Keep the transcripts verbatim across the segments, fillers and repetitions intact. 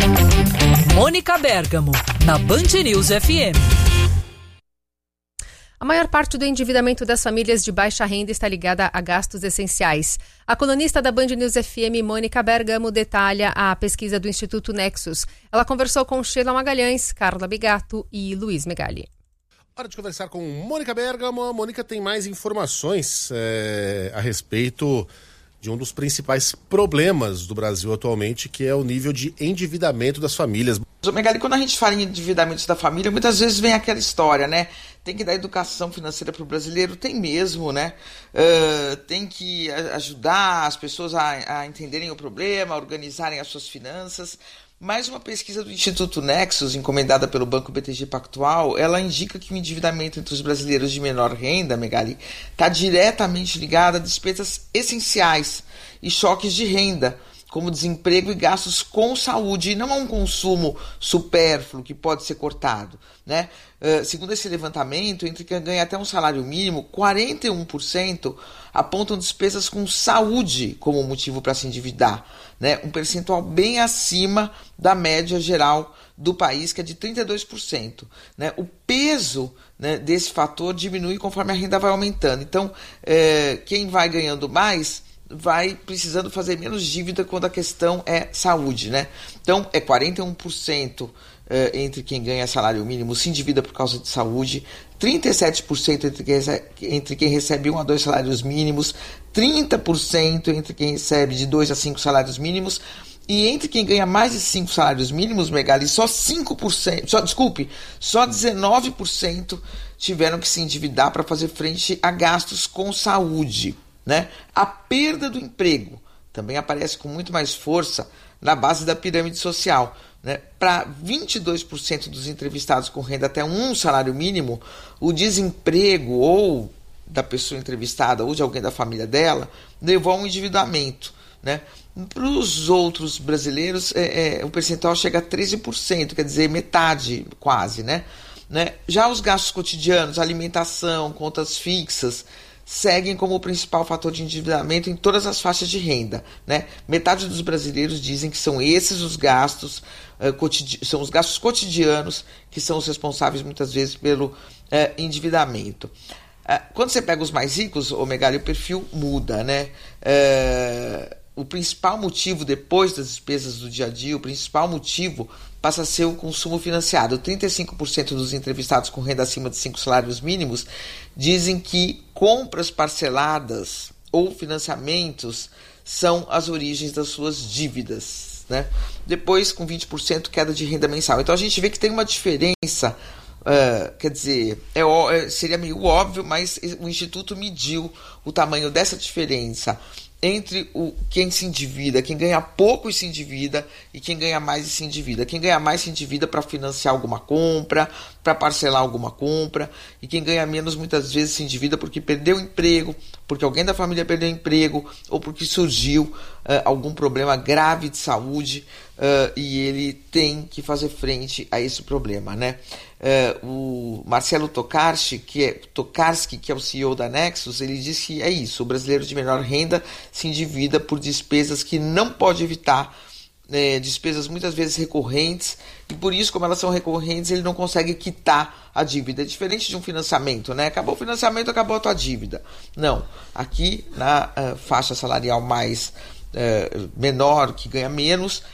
Mônica Bergamo, na Band News F M. A maior parte do endividamento das famílias de baixa renda está ligada a gastos essenciais. A colunista da Band News F M, Mônica Bergamo, detalha a pesquisa do Instituto Nexus. Ela conversou com Sheila Magalhães, Carla Bigato e Luiz Megali. Hora de conversar com Mônica Bergamo. A Mônica tem mais informações é, a respeito de um dos principais problemas do Brasil atualmente, que é o nível de endividamento das famílias. Megali, quando a gente fala em endividamento da família, muitas vezes vem aquela história, né? Tem que dar educação financeira para o brasileiro, tem mesmo, né? Uh, tem que ajudar as pessoas a, a entenderem o problema, a organizarem as suas finanças. Mas uma pesquisa do Instituto Nexus, encomendada pelo Banco B T G Pactual, ela indica que o endividamento entre os brasileiros de menor renda, Megali, está diretamente ligado a despesas essenciais e choques de renda, como desemprego e gastos com saúde, e não a um consumo supérfluo que pode ser cortado, né? Uh, segundo esse levantamento, entre quem ganha até um salário mínimo, quarenta e um por cento apontam despesas com saúde como motivo para se endividar, né? Um percentual bem acima da média geral do país, que é de trinta e dois por cento. Né? O peso, né, desse fator diminui conforme a renda vai aumentando. Então, uh, quem vai ganhando mais vai precisando fazer menos dívida quando a questão é saúde, né? Então, é quarenta e um por cento entre quem ganha salário mínimo se endivida por causa de saúde, trinta e sete por cento entre quem recebe, entre quem recebe um a dois salários mínimos, trinta por cento entre quem recebe de dois a cinco salários mínimos, e entre quem ganha mais de cinco salários mínimos, Megali, só cinco por cento, só, desculpe, só dezenove por cento tiveram que se endividar para fazer frente a gastos com saúde. Né? A perda do emprego também aparece com muito mais força na base da pirâmide social. Né? Para vinte e dois por cento dos entrevistados com renda até um salário mínimo, o desemprego ou da pessoa entrevistada ou de alguém da família dela levou a um endividamento. Né? Para os outros brasileiros, é, é, o percentual chega a treze por cento, quer dizer, metade quase. Né? Né? Já os gastos cotidianos, alimentação, contas fixas, seguem como o principal fator de endividamento em todas as faixas de renda. Né? Metade dos brasileiros dizem que são esses os gastos, uh, cotidi- são os gastos cotidianos que são os responsáveis muitas vezes pelo uh, endividamento. Uh, quando você pega os mais ricos, ô Megali, o perfil muda, né? Uh, o principal motivo, depois das despesas do dia a dia, o principal motivo passa a ser o consumo financiado. trinta e cinco por cento dos entrevistados com renda acima de cinco salários mínimos dizem que compras parceladas ou financiamentos são as origens das suas dívidas. Né? Depois, com vinte por cento, queda de renda mensal. Então a gente vê que tem uma diferença, uh, quer dizer, é, seria meio óbvio, mas o Instituto mediu o tamanho dessa diferença entre o, quem se endivida, quem ganha pouco e se endivida, e quem ganha mais e se endivida. Quem ganha mais se endivida para financiar alguma compra, para parcelar alguma compra, e quem ganha menos muitas vezes se endivida porque perdeu o emprego, porque alguém da família perdeu o emprego, ou porque surgiu uh, algum problema grave de saúde uh, e ele tem que fazer frente a esse problema. Né? Uh, o Marcelo Tokarski, que é, Tokarski, que é o C E O da Nexus, ele diz que é isso, o brasileiro de menor renda se endivida por despesas que não pode evitar, né, despesas muitas vezes recorrentes, e por isso, como elas são recorrentes, ele não consegue quitar a dívida. É diferente de um financiamento, né? Acabou o financiamento, acabou a tua dívida. Não, aqui na uh, faixa salarial mais uh, menor, que ganha menos,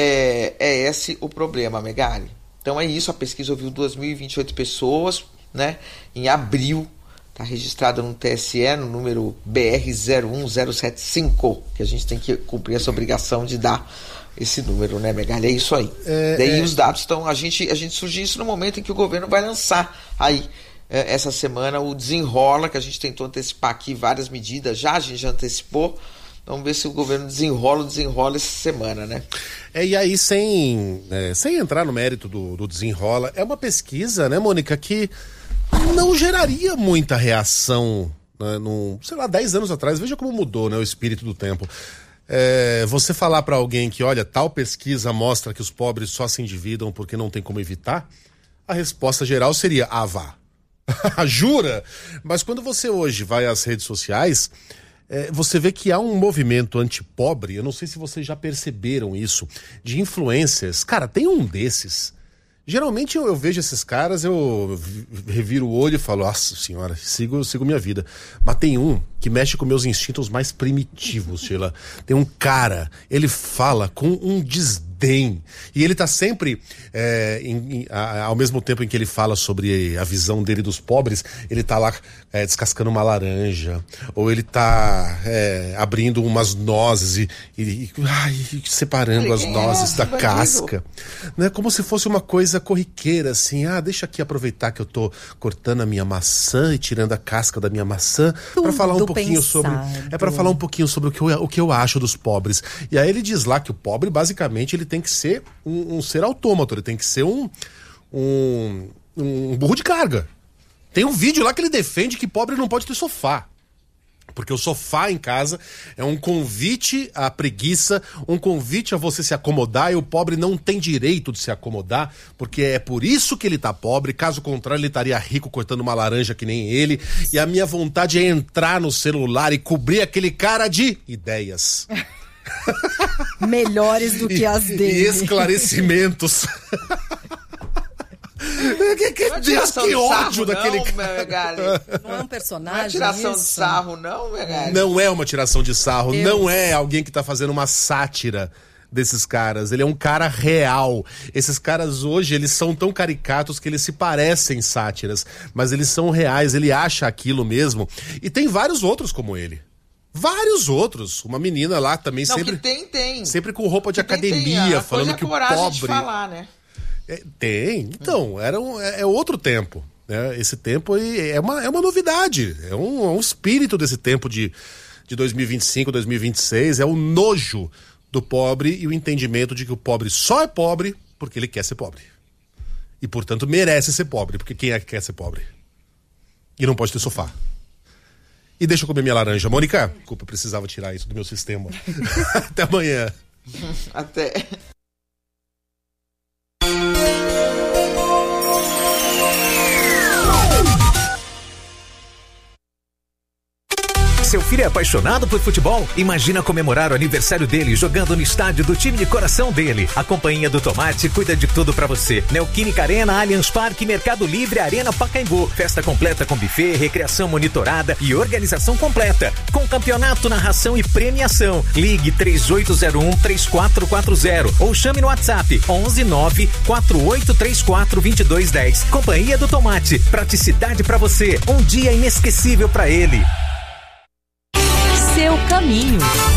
é, é esse o problema, Megali. Então é isso, a pesquisa ouviu duas mil e vinte e oito pessoas, né? Em abril, está registrada no T S E, no número B R zero um zero sete cinco, que a gente tem que cumprir essa obrigação de dar esse número, né, Megali? É isso aí. É, Daí é... os dados estão... A gente, a gente surgiu isso no momento em que o governo vai lançar aí, é, essa semana, o Desenrola, que a gente tentou antecipar aqui várias medidas, já a gente já antecipou. Vamos ver se o governo desenrola ou desenrola essa semana, né? É, e aí, sem, é, sem entrar no mérito do, do desenrola, é uma pesquisa, né, Mônica, que não geraria muita reação, né, num, sei lá, dez anos atrás. Veja como mudou, né, o espírito do tempo. É, você falar para alguém que, olha, tal pesquisa mostra que os pobres só se endividam porque não tem como evitar, a resposta geral seria, ah, vá. Jura? Mas quando você hoje vai às redes sociais, é, você vê que há um movimento antipobre, eu não sei se vocês já perceberam isso, de influencers. Cara, tem um desses. Geralmente eu, eu vejo esses caras, eu reviro o olho e falo, nossa senhora, sigo, sigo minha vida. Mas tem um que mexe com meus instintos mais primitivos, Sheila. Tem um cara, ele fala com um desdém. E ele tá sempre, é, em, em, a, ao mesmo tempo em que ele fala sobre a visão dele dos pobres, ele tá lá é, descascando uma laranja, ou ele tá é, abrindo umas nozes e, e, e ai, separando as nozes da casca. Né? Como se fosse uma coisa corriqueira, assim, ah, deixa aqui aproveitar que eu tô cortando a minha maçã e tirando a casca da minha maçã para falar um pouquinho pensado. sobre é para falar um pouquinho sobre o que, eu, o que eu acho dos pobres. E aí ele diz lá que o pobre basicamente ele tem que ser um, um ser autômato, ele tem que ser um, um um burro de carga. Tem um vídeo lá que ele defende que pobre não pode ter sofá. Porque o sofá em casa é um convite à preguiça, um convite a você se acomodar, e o pobre não tem direito de se acomodar, porque é por isso que ele tá pobre. Caso contrário, ele estaria rico cortando uma laranja que nem ele. E a minha vontade é entrar no celular e cobrir aquele cara de ideias. Melhores do que as dele. E esclarecimentos. Que, que, não Deus, que ódio sarro, daquele não, cara. Não é um personagem. Não é tiração isso? de sarro, não, Megali. Não é uma tiração de sarro, Eu... não é alguém que tá fazendo uma sátira desses caras. Ele é um cara real. Esses caras hoje, eles são tão caricatos que eles se parecem sátiras, mas eles são reais, ele acha aquilo mesmo. E tem vários outros como ele. Vários outros. Uma menina lá também não, sempre... que tem, tem. Sempre com roupa de que academia, tem, tem. falando que o pobre... De falar, né? É, tem, então, era um, é, é outro tempo, né? Esse tempo aí é uma, é uma novidade, é um, é um espírito desse tempo de, de dois mil e vinte e cinco, dois mil e vinte e seis, é o nojo do pobre e o entendimento de que o pobre só é pobre porque ele quer ser pobre. E, portanto, merece ser pobre, porque quem é que quer ser pobre? E não pode ter sofá. E deixa eu comer minha laranja. Mônica, desculpa, eu precisava tirar isso do meu sistema. Até amanhã. Até... Seu filho é apaixonado por futebol? Imagina comemorar o aniversário dele jogando no estádio do time de coração dele. A Companhia do Tomate cuida de tudo pra você. Neoquímica Arena, Allianz Parque, Mercado Livre, Arena Pacaembu. Festa completa com buffet, recreação monitorada e organização completa. Com campeonato, narração e premiação. Ligue três oito zero um, três quatro quatro zero ou chame no WhatsApp onze nove quatro oito três quatro dois dois um zero. Companhia do Tomate. Praticidade pra você. Um dia inesquecível pra ele. Seu caminho.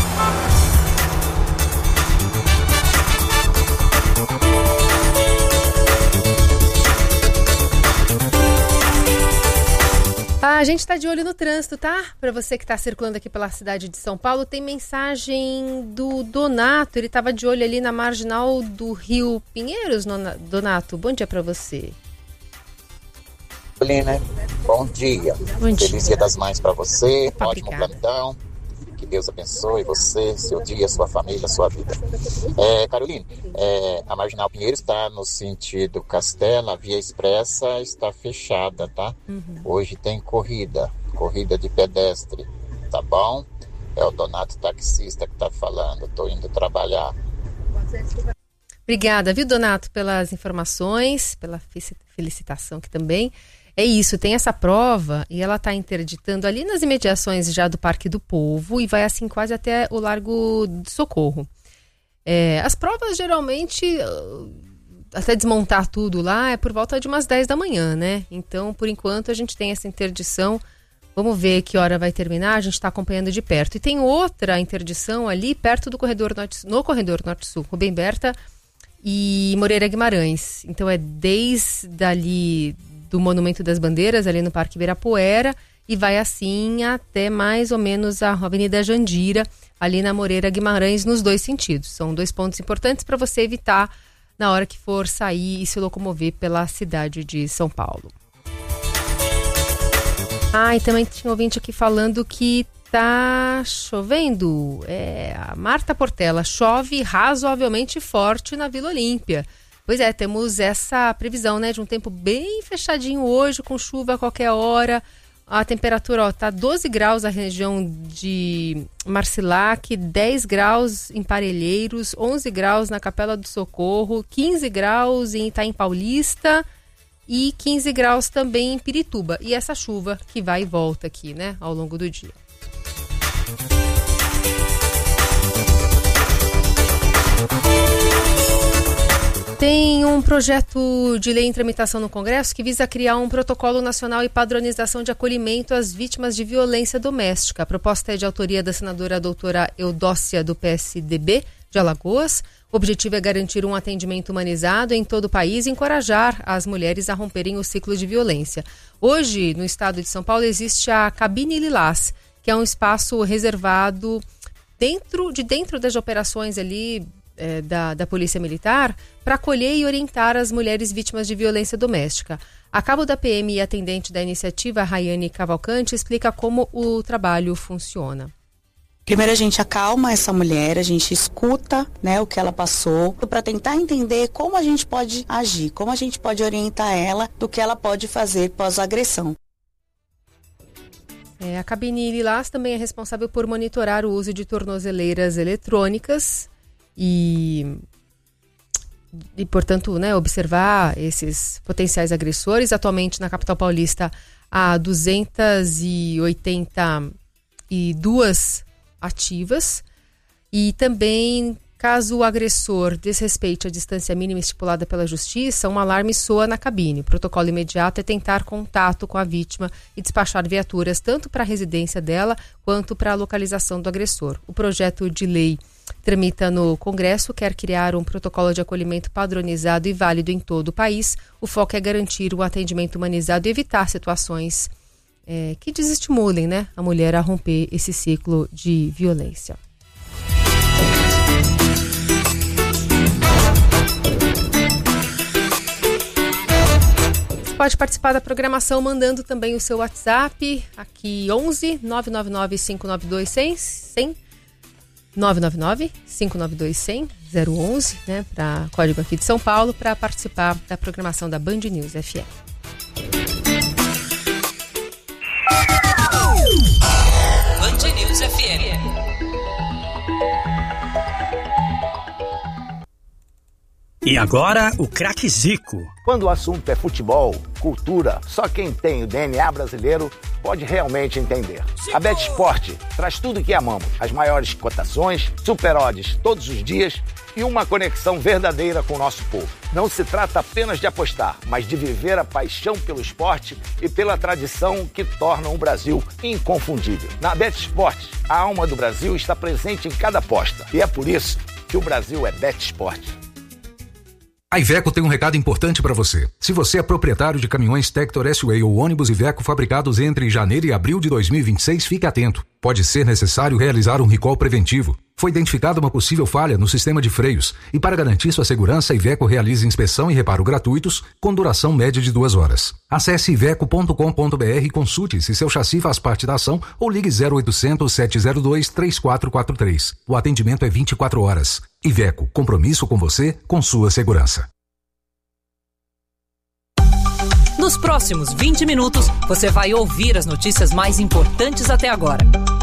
A gente está de olho no trânsito, tá? Para você que está circulando aqui pela cidade de São Paulo, tem mensagem do Donato. Ele estava de olho ali na marginal do Rio Pinheiros, Donato. Bom dia para você. Carolina, bom dia. Bom dia. Feliz Dia das Mães para você. Opa, ótimo obrigada. plantão. Que Deus abençoe você, seu dia, sua família, sua vida. É, Carolina, é, a Marginal Pinheiros está no sentido Castela, a via expressa está fechada, tá? Uhum. Hoje tem corrida, corrida de pedestre, tá bom? É o Donato taxista que está falando, estou indo trabalhar. Obrigada, viu, Donato, pelas informações, pela felicitação aqui também. É isso, tem essa prova e ela está interditando ali nas imediações já do Parque do Povo e vai assim quase até o Largo do Socorro. É, as provas geralmente, até desmontar tudo lá, é por volta de umas dez da manhã, né? Então, por enquanto, a gente tem essa interdição. Vamos ver que hora vai terminar, a gente está acompanhando de perto. E tem outra interdição ali perto do corredor norte, no corredor norte-sul, Rubem Berta e Moreira Guimarães. Então é desde ali do Monumento das Bandeiras, ali no Parque Ibirapuera, e vai assim até mais ou menos a Avenida Jandira, ali na Moreira Guimarães, nos dois sentidos. São dois pontos importantes para você evitar na hora que for sair e se locomover pela cidade de São Paulo. Ah, e também tinha um ouvinte aqui falando que tá chovendo. É, a Marta Portela, chove razoavelmente forte na Vila Olímpia. Pois é, temos essa previsão, né, de um tempo bem fechadinho hoje, com chuva a qualquer hora. A temperatura está doze graus na região de Marcilac, dez graus em Parelheiros, onze graus na Capela do Socorro, quinze graus em Itaim Paulista e quinze graus também em Pirituba. E essa chuva que vai e volta aqui, né, ao longo do dia. Tem um projeto de lei em tramitação no Congresso que visa criar um protocolo nacional e padronização de acolhimento às vítimas de violência doméstica. A proposta é de autoria da senadora doutora Eudócia, do P S D B de Alagoas. O objetivo é garantir um atendimento humanizado em todo o país e encorajar as mulheres a romperem o ciclo de violência. Hoje, no estado de São Paulo, existe a Cabine Lilás, que é um espaço reservado dentro de dentro das operações ali é, da, da Polícia Militar para acolher e orientar as mulheres vítimas de violência doméstica. A cabo da P M e atendente da iniciativa, Rayane Cavalcante, explica como o trabalho funciona. Primeiro a gente acalma essa mulher, a gente escuta, né, o que ela passou, para tentar entender como a gente pode agir, como a gente pode orientar ela do que ela pode fazer pós-agressão. É, a Cabine Lilás também é responsável por monitorar o uso de tornozeleiras eletrônicas e, e portanto, né, observar esses potenciais agressores. Atualmente, na capital paulista, há duzentas e oitenta e duas ativas e também, caso o agressor desrespeite a distância mínima estipulada pela justiça, um alarme soa na cabine. O protocolo imediato é tentar contato com a vítima e despachar viaturas tanto para a residência dela quanto para a localização do agressor. O projeto de lei tramita no Congresso, quer criar um protocolo de acolhimento padronizado e válido em todo o país. O foco é garantir o atendimento humanizado e evitar situações É, que desestimulem, né, a mulher a romper esse ciclo de violência. Você pode participar da programação mandando também o seu WhatsApp, aqui onze nove nove nove cinco nove dois zero zero, nove nove nove cinco nove dois zero zero, zero onze, né, para código aqui de São Paulo, para participar da programação da Band News F M. Band News F M. E agora, o craque Zico. Quando o assunto é futebol, cultura, só quem tem o D N A brasileiro pode realmente entender. A BetSport traz tudo o que amamos. As maiores cotações, super odds todos os dias e uma conexão verdadeira com o nosso povo. Não se trata apenas de apostar, mas de viver a paixão pelo esporte e pela tradição que tornam o Brasil inconfundível. Na BetSport, a alma do Brasil está presente em cada aposta. E é por isso que o Brasil é BetSport. A Iveco tem um recado importante para você. Se você é proprietário de caminhões Tector S-Way ou ônibus Iveco fabricados entre janeiro e abril de dois mil e vinte e seis, fique atento. Pode ser necessário realizar um recall preventivo. Foi identificada uma possível falha no sistema de freios e, para garantir sua segurança, a Iveco realiza inspeção e reparo gratuitos com duração média de duas horas. Acesse iveco ponto com ponto b r e consulte se seu chassi faz parte da ação ou ligue zero oitocentos, sete zero dois, três quatro quatro três. O atendimento é vinte e quatro horas. Iveco, compromisso com você, com sua segurança. Nos próximos vinte minutos, você vai ouvir as notícias mais importantes até agora.